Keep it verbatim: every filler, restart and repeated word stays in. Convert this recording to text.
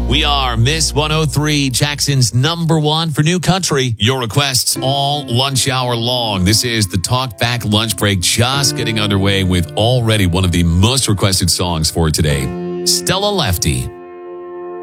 We are Miss one oh three, Jackson's number one for new country. Your requests all lunch hour long. This is the Talk Back lunch break, just getting underway with already one of the most requested songs for today, Stella Lefty.